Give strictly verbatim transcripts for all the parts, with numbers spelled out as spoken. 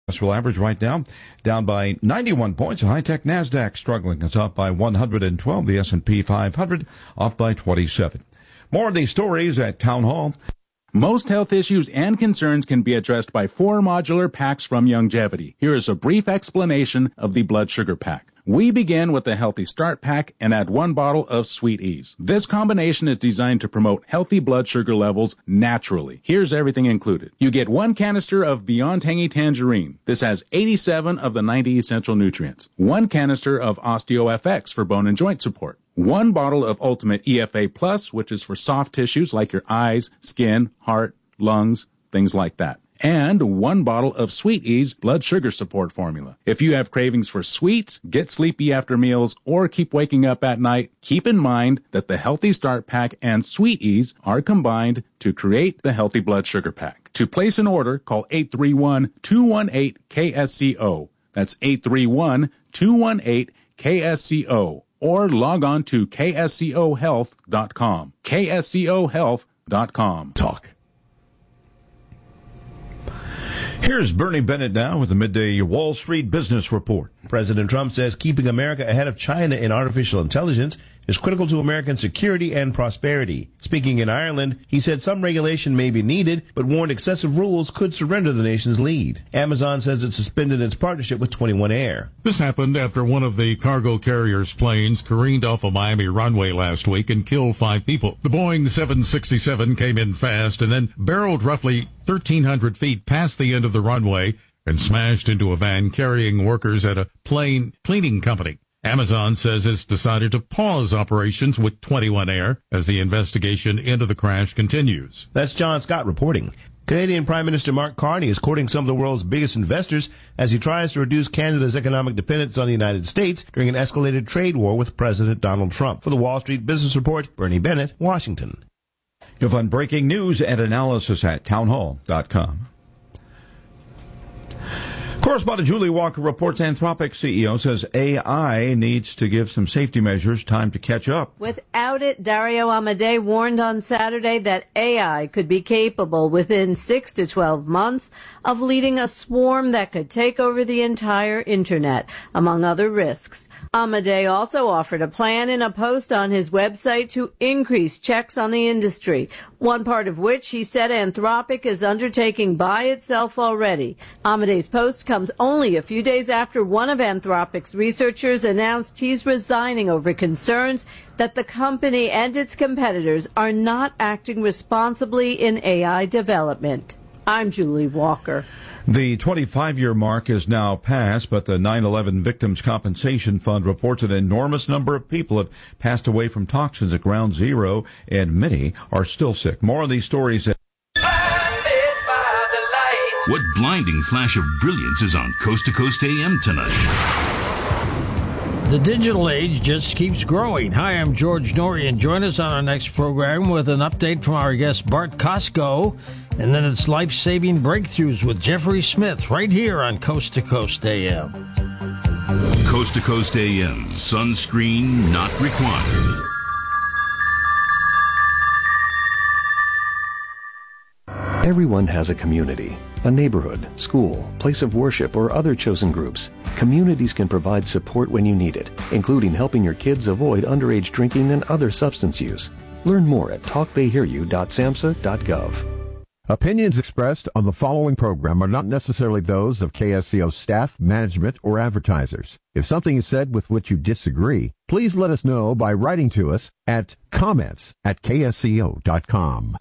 Industrial average right now down by ninety-one points. The high-tech NASDAQ struggling. It's up by one hundred twelve. The S and P five hundred off by twenty-seven. More of these stories at Town Hall. Most health issues and concerns can be addressed by four modular packs from Youngevity. Here is a brief explanation of the blood sugar pack. We begin with the Healthy Start Pack and add one bottle of Sweet Ease. This combination is designed to promote healthy blood sugar levels naturally. Here's everything included. You get one canister of Beyond Tangy Tangerine. This has eighty-seven of the ninety essential nutrients. One canister of OsteoFX for bone and joint support. One bottle of Ultimate E F A Plus, which is for soft tissues like your eyes, skin, heart, lungs, things like that. And one bottle of Sweet Ease blood sugar support formula. If you have cravings for sweets, get sleepy after meals, or keep waking up at night, keep in mind that the Healthy Start Pack and Sweet Ease are combined to create the Healthy Blood Sugar Pack. To place an order, call eight three one, two one eight, K S C O. That's eight three one, two one eight, K S C O. Or log on to K S C O health dot com. K S C O health dot com. Talk. Here's Bernie Bennett now with the midday Wall Street Business Report. President Trump says keeping America ahead of China in artificial intelligence is critical to American security and prosperity. Speaking in Ireland, he said some regulation may be needed, but warned excessive rules could surrender the nation's lead. Amazon says it suspended its partnership with twenty-one Air. This happened after one of the cargo carrier's planes careened off a Miami runway last week and killed five people. The Boeing seven sixty-seven came in fast and then barreled roughly thirteen hundred feet past the end of the runway and smashed into a van carrying workers at a plane cleaning company. Amazon says it's decided to pause operations with twenty-one Air as the investigation into the crash continues. That's John Scott reporting. Canadian Prime Minister Mark Carney is courting some of the world's biggest investors as he tries to reduce Canada's economic dependence on the United States during an escalated trade war with President Donald Trump. For the Wall Street Business Report, Bernie Bennett, Washington. You'll find breaking news and analysis at town hall dot com. Correspondent Julie Walker reports Anthropic C E O says A I needs to give some safety measures time to catch up. Without it, Dario Amodei warned on Saturday that A I could be capable within six to twelve months of leading a swarm that could take over the entire Internet, among other risks. Amodei also offered a plan in a post on his website to increase checks on the industry, one part of which he said Anthropic is undertaking by itself already. Amodei's post comes only a few days after one of Anthropic's researchers announced he's resigning over concerns that the company and its competitors are not acting responsibly in A I development. I'm Julie Walker. The twenty-five-year mark is now past, but the nine eleven Victims Compensation Fund reports an enormous number of people have passed away from toxins at Ground Zero, and many are still sick. More of these stories. At What blinding flash of brilliance is on Coast to Coast A M tonight? The digital age just keeps growing. Hi, I'm George Norrie, and join us on our next program with an update from our guest Bart Costco, and then it's life-saving breakthroughs with Jeffrey Smith right here on Coast to Coast A M. Coast to Coast A M, sunscreen not required. Everyone has a community, a neighborhood, school, place of worship, or other chosen groups. Communities can provide support when you need it, including helping your kids avoid underage drinking and other substance use. Learn more at talk they hear you dot samhsa dot gov. Opinions expressed on the following program are not necessarily those of K S C O staff, management, or advertisers. If something is said with which you disagree, please let us know by writing to us at comments at K S C O dot com.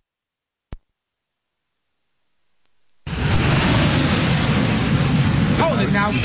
Hold it now.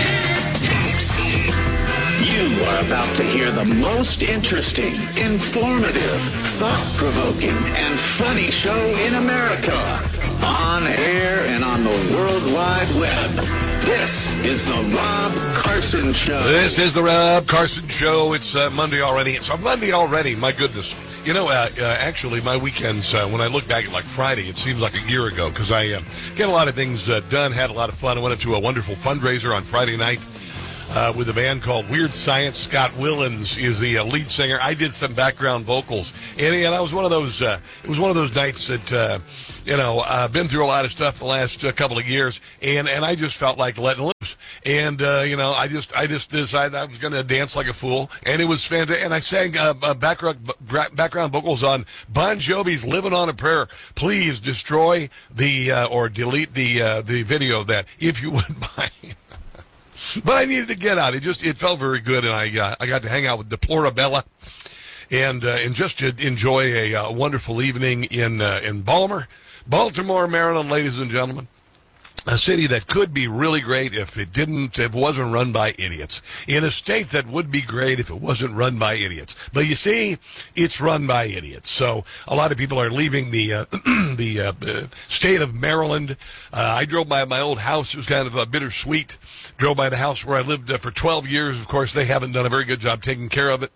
You are about to hear the most interesting, informative, thought-provoking, and funny show in America. On air and on the World Wide Web. This is the Rob Carson Show. This is the Rob Carson Show. It's uh, Monday already. It's a Monday already. My goodness. You know, uh, uh, actually, my weekends, uh, when I look back at like Friday, it seems like a year ago because I uh, get a lot of things uh, done, had a lot of fun. I went to a wonderful fundraiser on Friday night uh, with a band called Weird Science. Scott Willens is the uh, lead singer. I did some background vocals, and, and I was one of those. Uh, it was one of those nights that. Uh, You know, I've uh, been through a lot of stuff the last uh, couple of years, and, and I just felt like letting And, uh, you know, I just I just decided I was going to dance like a fool, and it was fantastic. And I sang uh, uh, background, background vocals on Bon Jovi's Living on a Prayer. Please destroy the, uh, or delete the uh, the video of that, if you wouldn't mind. But I needed to get out. It just, it felt very good, and I uh, I got to hang out with Deplorabella. And, uh, and just to enjoy a uh, wonderful evening in uh, in Baltimore, Baltimore, Maryland, ladies and gentlemen. A city that could be really great if it didn't, if it wasn't run by idiots. In a state that would be great if it wasn't run by idiots. But you see, it's run by idiots. So a lot of people are leaving the uh, the uh, state of Maryland. Uh, I drove by my old house. It was kind of uh, bittersweet. Drove by the house where I lived uh, for twelve years. Of course, they haven't done a very good job taking care of it.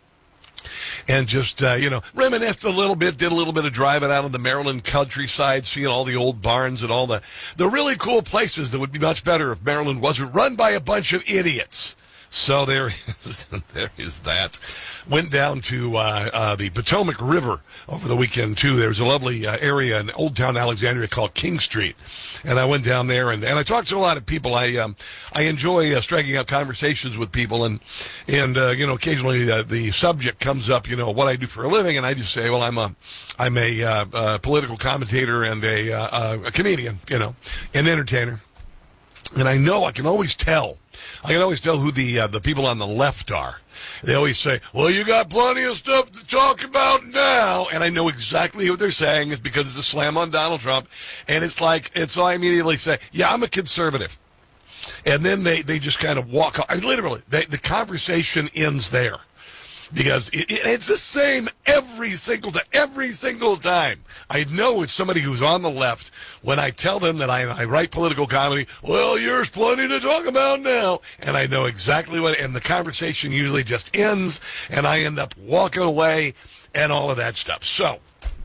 And just, uh, you know, reminisced a little bit, did a little bit of driving out on the Maryland countryside, seeing all the old barns and all the, the really cool places that would be much better if Maryland wasn't run by a bunch of idiots. So there is, there is that. Went down to uh, uh, the Potomac River over the weekend, too. There's a lovely uh, area in Old Town Alexandria called King Street. And I went down there, and, and I talked to a lot of people. I um, I enjoy uh, striking up conversations with people, and, and uh, you know, occasionally uh, the subject comes up, you know, what I do for a living, and I just say, well, I'm a, I'm a uh, uh, political commentator and a, uh, a comedian, you know, an entertainer. And I know, I can always tell. I can always tell who the uh, the people on the left are. They always say, well, you got plenty of stuff to talk about now. And I know exactly what they're saying is because it's a slam on Donald Trump. And it's like, and so I immediately say, yeah, I'm a conservative. And then they, they just kind of walk off. I mean, literally, they, the conversation ends there. Because it, it, it's the same every single time. Every single time. I know it's somebody who's on the left. When I tell them that I, I write political comedy, well, there's plenty to talk about now. And I know exactly what, and the conversation usually just ends, and I end up walking away and all of that stuff. So,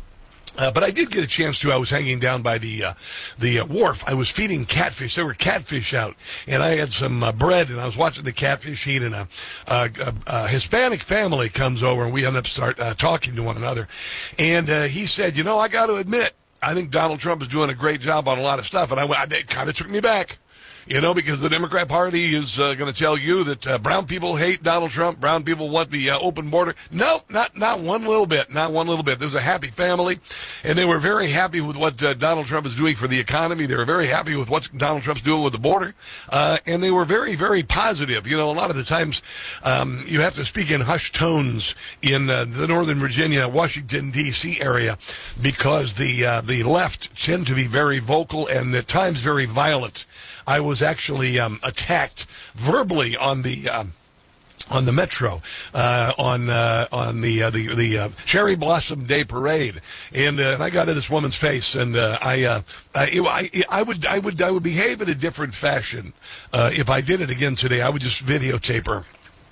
Uh, but I did get a chance to. I was hanging down by the uh, the uh, wharf. I was feeding catfish. There were catfish out, and I had some uh, bread, and I was watching the catfish eat. And a, a, a, a Hispanic family comes over, and we end up start uh, talking to one another. And uh, he said, "You know, I got to admit, I think Donald Trump is doing a great job on a lot of stuff." And I, I it kind of took me back. You know, because the Democrat Party is uh, going to tell you that uh, brown people hate Donald Trump, brown people want the uh, open border. No, not not one little bit, not one little bit. There's a happy family, and they were very happy with what uh, Donald Trump is doing for the economy. They were very happy with what Donald Trump's doing with the border, uh, and they were very, very positive. You know, a lot of the times um, you have to speak in hushed tones in uh, the Northern Virginia, Washington, D C area because the uh, the left tend to be very vocal and at times very violent. I was actually um, attacked verbally on the um, on the metro uh, on uh, on the uh, the the uh, Cherry Blossom Day parade, and, uh, and I got in this woman's face, and uh, I, uh, I I I would I would I would behave in a different fashion uh, if I did it again today. I would just videotape her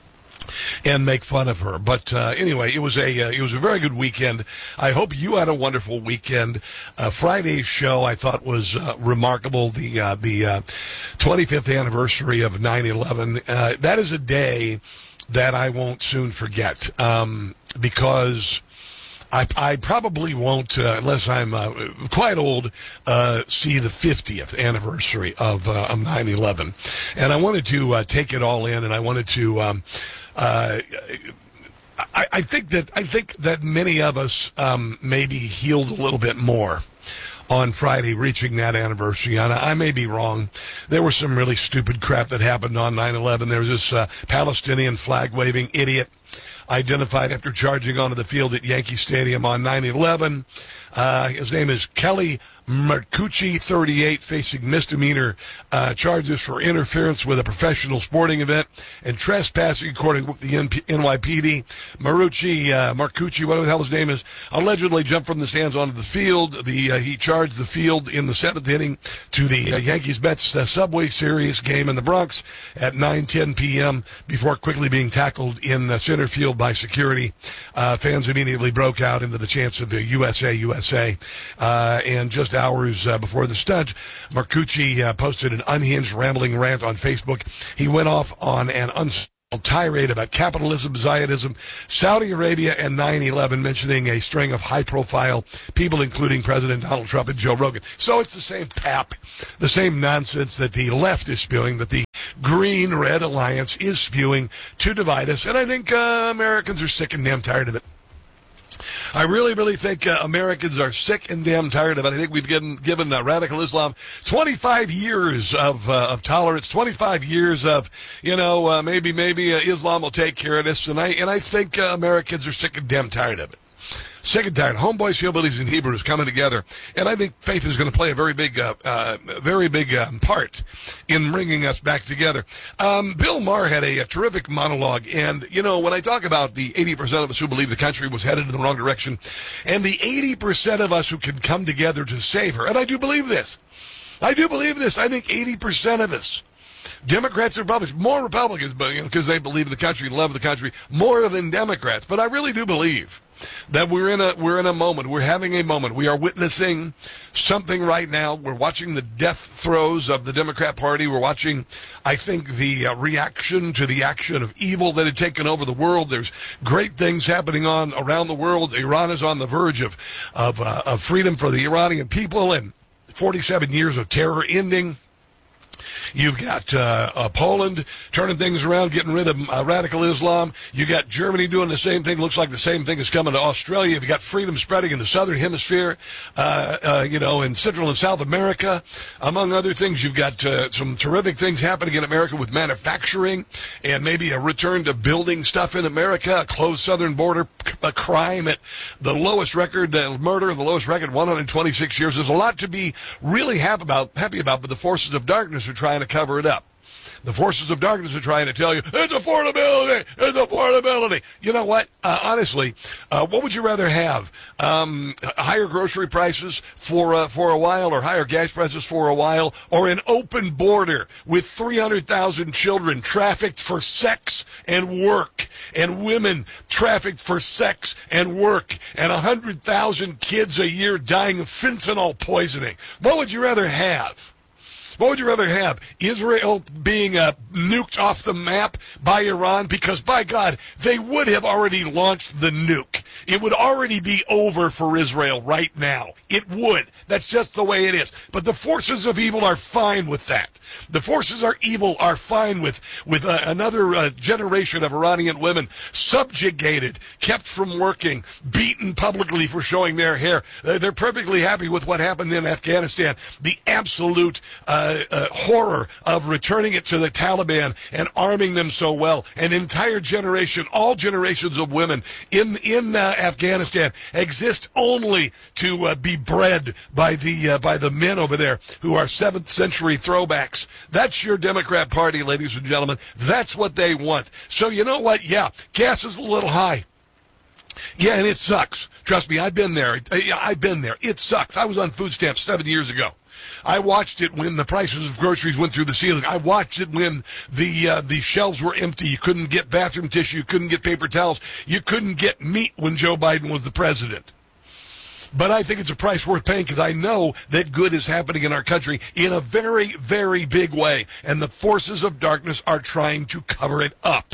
and make fun of her. But uh, anyway, it was a uh, it was a very good weekend. I hope you had a wonderful weekend. Uh, Friday's show I thought was uh, remarkable. The uh, the uh, twenty-fifth anniversary of nine eleven. Uh, that is a day that I won't soon forget um, because I, I probably won't, uh, unless I'm uh, quite old, uh, see the fiftieth anniversary of, uh, of nine eleven. And I wanted to uh, take it all in, and I wanted to. Um, uh, I, I think that I think that many of us um, maybe healed a little bit more on Friday, reaching that anniversary. And I may be wrong. There was some really stupid crap that happened on nine eleven. There was this uh, Palestinian flag-waving idiot identified after charging onto the field at Yankee Stadium on nine eleven. Uh, his name is Kelly Marcucci, thirty-eight, facing misdemeanor uh, charges for interference with a professional sporting event and trespassing, according to the N Y P D. Marucci, uh, Marcucci, whatever the hell his name is, allegedly jumped from the stands onto the field. The uh, he charged the field in the seventh inning to the uh, Yankees-Mets uh, Subway Series game in the Bronx at nine ten p.m. before quickly being tackled in uh, center field by security. Uh, fans immediately broke out into the chants of the U S A, U S A, uh, and just hours uh, before the stunt, Marcucci uh, posted an unhinged, rambling rant on Facebook. He went off on an uns- tirade about capitalism, Zionism, Saudi Arabia, and nine eleven, mentioning a string of high-profile people, including President Donald Trump and Joe Rogan. So it's the same pap, the same nonsense that the left is spewing, that the green-red alliance is spewing to divide us, and I think uh, Americans are sick and damn tired of it. I really, really think uh, Americans are sick and damn tired of it. I think we've given, given uh, radical Islam twenty-five years of uh, of tolerance, twenty-five years of, you know, uh, maybe maybe uh, Islam will take care of this, and I and I think uh, Americans are sick and damn tired of it. Sick and tired. Homeboys, hillbillies, and Hebrews coming together, and I think faith is going to play a very big, uh, uh, very big um, part in bringing us back together. Um, Bill Maher had a, a terrific monologue, and you know when I talk about the eighty percent of us who believe the country was headed in the wrong direction, and the eighty percent of us who can come together to save her, and I do believe this. I do believe this. I think eighty percent of us. Democrats and Republicans, more Republicans, but you know, because they believe in the country and love the country, more than Democrats. But I really do believe that we're in a we're in a moment. We're having a moment. We are witnessing something right now. We're watching the death throes of the Democrat Party. We're watching, I think, the uh, reaction to the action of evil that had taken over the world. There's great things happening on around the world. Iran is on the verge of of, uh, of freedom for the Iranian people, and forty-seven years of terror ending. You've got uh, uh, Poland turning things around, getting rid of uh, radical Islam. You got Germany doing the same thing. Looks like the same thing is coming to Australia. You've got freedom spreading in the southern hemisphere, uh, uh, you know, in Central and South America. Among other things, you've got uh, some terrific things happening in America with manufacturing and maybe a return to building stuff in America, a closed southern border, a crime at the lowest record, uh, murder in the lowest record, one hundred twenty-six years. There's a lot to be really happy about, happy about, but the forces of darkness are trying to cover it up. The forces of darkness are trying to tell you, it's affordability, it's affordability. You know what? Uh, honestly, uh, what would you rather have? Um, higher grocery prices for uh, for a while, or higher gas prices for a while, or an open border with three hundred thousand children trafficked for sex and work, and women trafficked for sex and work, and one hundred thousand kids a year dying of fentanyl poisoning? What would you rather have? What would you rather have? Israel being uh, nuked off the map by Iran? Because, by God, they would have already launched the nuke. It would already be over for Israel right now. It would. That's just the way it is. But the forces of evil are fine with that. The forces of evil are fine with, with uh, another uh, generation of Iranian women subjugated, kept from working, beaten publicly for showing their hair. Uh, they're perfectly happy with what happened in Afghanistan. The absolute uh, uh, horror of returning it to the Taliban and arming them so well. An entire generation, all generations of women in, in uh, Afghanistan exist only to uh, be bred by the, uh, by the men over there who are seventh century throwbacks. That's your Democrat Party, ladies and gentlemen. That's what they want. So you know what? Yeah, gas is a little high. Yeah, and it sucks. Trust me, I've been there. I've been there. It sucks. I was on food stamps seven years ago. I watched it when the prices of groceries went through the ceiling. I watched it when the uh, the shelves were empty. You couldn't get bathroom tissue. You couldn't get paper towels. You couldn't get meat when Joe Biden was the president. But I think it's a price worth paying because I know that good is happening in our country in a very, very big way. And the forces of darkness are trying to cover it up.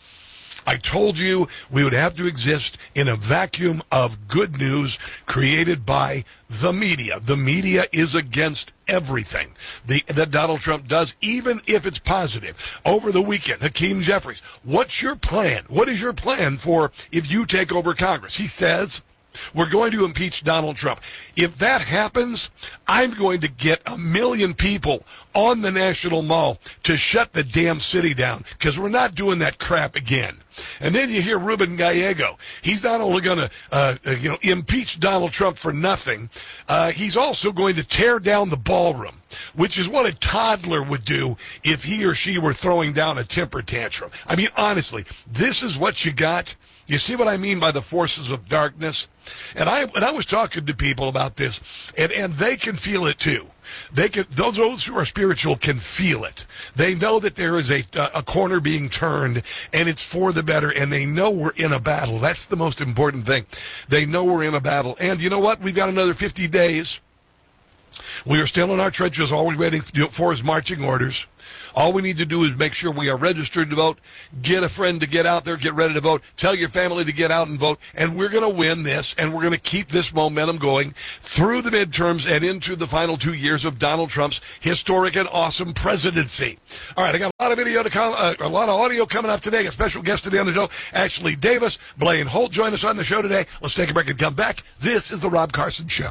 I told you we would have to exist in a vacuum of good news created by the media. The media is against everything the, that Donald Trump does, even if it's positive. Over the weekend, Hakeem Jeffries, what's your plan? What is your plan for if you take over Congress? He says, we're going to impeach Donald Trump. If that happens, I'm going to get a million people on the National Mall to shut the damn city down because we're not doing that crap again. And then you hear Ruben Gallego. He's not only going to, uh, you know, impeach Donald Trump for nothing, uh, he's also going to tear down the ballroom, which is what a toddler would do if he or she were throwing down a temper tantrum. I mean, honestly, this is what you got. You see what I mean by the forces of darkness? And I, and I was talking to people about this, and, and they can feel it too. They can, those, those who are spiritual can feel it. They know that there is a, a corner being turned, and it's for the better, and they know we're in a battle. That's the most important thing. They know we're in a battle. And you know what? We've got another fifty days. We are still in our trenches. All we're waiting for is marching orders. All we need to do is make sure we are registered to vote, get a friend to get out there, get ready to vote, tell your family to get out and vote, and we're going to win this, and we're going to keep this momentum going through the midterms and into the final two years of Donald Trump's historic and awesome presidency. All right, I got a lot of video to come, uh, a lot of audio coming up today. A special guest today on the show, Ashley Davis. Blaine Holt join us on the show today. Let's take a break and come back. This is the Rob Carson Show.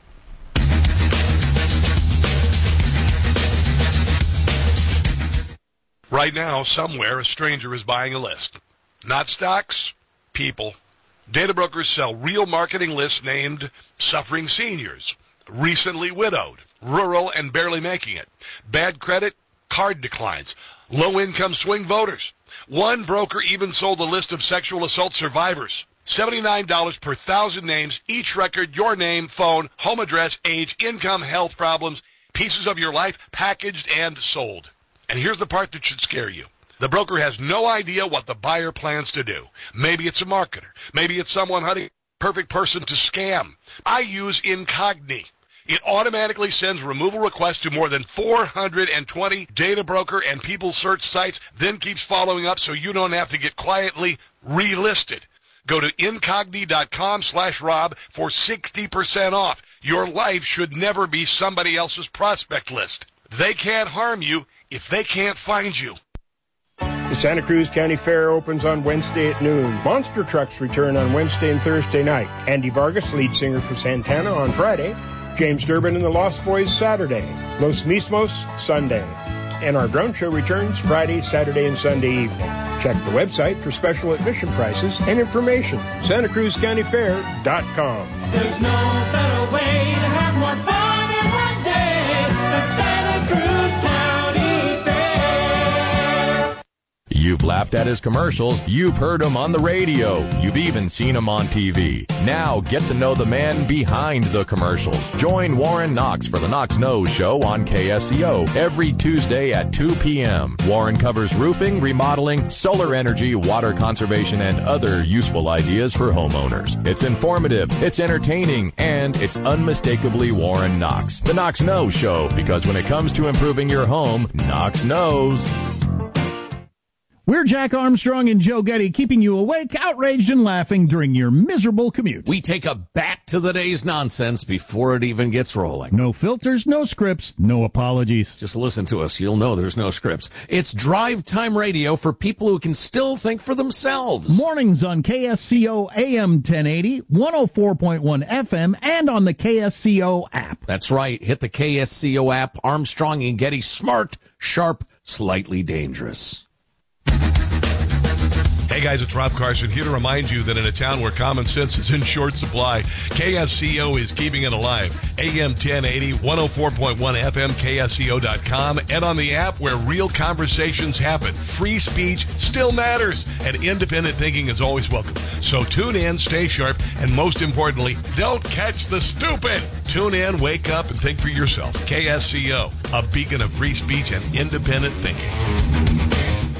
Right now, somewhere, a stranger is buying a list. Not stocks, people. Data brokers sell real marketing lists named Suffering Seniors, Recently Widowed, Rural and Barely Making It, Bad Credit, Card Declines, Low-Income Swing Voters. One broker even sold a list of sexual assault survivors. seventy-nine dollars per thousand names, each record, your name, phone, home address, age, income, health problems, pieces of your life, packaged and sold. And here's the part that should scare you. The broker has no idea what the buyer plans to do. Maybe it's a marketer. Maybe it's someone hunting the perfect person to scam. I use Incogni. It automatically sends removal requests to more than four hundred twenty data broker and people search sites, then keeps following up so you don't have to get quietly relisted. Go to Incogni.com slash Rob for sixty percent off. Your life should never be somebody else's prospect list. They can't harm you if they can't find you. The Santa Cruz County Fair opens on Wednesday at noon. Monster trucks return on Wednesday and Thursday night. Andy Vargas, lead singer for Santana, on Friday. James Durbin and the Lost Boys Saturday. Los Mismos Sunday. And our drone show returns Friday, Saturday, and Sunday evening. Check the website for special admission prices and information. Santa Cruz County Fair dot com. There's no better way to have more fun in one day than Santa Cruz County Fair. You've laughed at his commercials. You've heard him on the radio. You've even seen him on T V. Now get to know the man behind the commercials. Join Warren Knox for the Knox Knows Show on K S C O every Tuesday at two p.m. Warren covers roofing, remodeling, solar energy, water conservation, and other useful ideas for homeowners. It's informative, it's entertaining, and it's unmistakably Warren Knox. The Knox Knows Show, because when it comes to improving your home, Knox knows. We're Jack Armstrong and Joe Getty, keeping you awake, outraged, and laughing during your miserable commute. We take a back to the day's nonsense before it even gets rolling. No filters, no scripts, no apologies. Just listen to us. You'll know there's no scripts. It's drive time radio for people who can still think for themselves. Mornings on K S C O A M ten eighty, one oh four point one F M, and on the K S C O app. That's right. Hit the K S C O app. Armstrong and Getty, smart, sharp, slightly dangerous. Hey guys, it's Rob Carson here to remind you that in a town where common sense is in short supply, K S C O is keeping it alive. A M ten eighty, one oh four point one F M, K S C O dot com, and on the app where real conversations happen. Free speech still matters, and independent thinking is always welcome. So tune in, stay sharp, and most importantly, don't catch the stupid. Tune in, wake up, and think for yourself. K S C O, a beacon of free speech and independent thinking.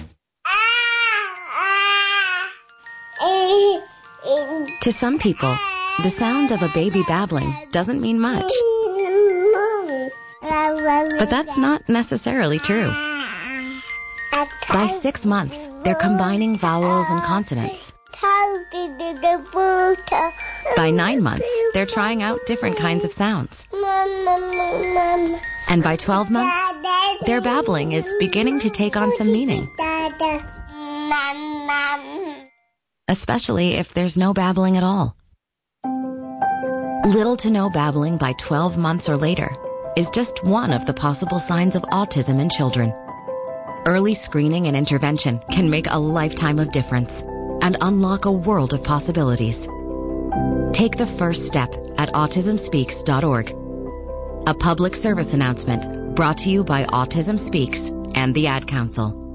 To some people, the sound of a baby babbling doesn't mean much. But that's not necessarily true. By six months, they're combining vowels and consonants. By nine months, they're trying out different kinds of sounds. And by twelve months, their babbling is beginning to take on some meaning. Especially if there's no babbling at all. Little to no babbling by twelve months or later is just one of the possible signs of autism in children. Early screening and intervention can make a lifetime of difference and unlock a world of possibilities. Take the first step at autism speaks dot org. A public service announcement brought to you by Autism Speaks and the Ad Council.